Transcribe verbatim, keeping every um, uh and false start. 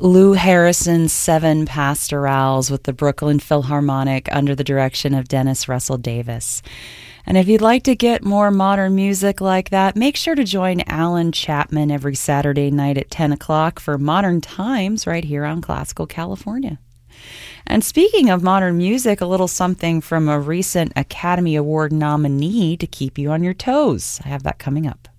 Lou Harrison's Seven Pastorals with the Brooklyn Philharmonic under the direction of Dennis Russell Davis. And if you'd like to get more modern music like that, make sure to join Alan Chapman every Saturday night at ten o'clock for Modern Times right here on Classical California. And speaking of modern music, a little something from a recent Academy Award nominee to keep you on your toes. I have that coming up.